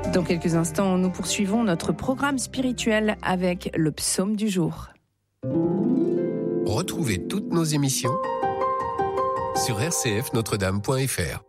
Dans quelques instants, nous poursuivons notre programme spirituel avec le psaume du jour. Retrouvez toutes nos émissions sur rcfnotredame.fr.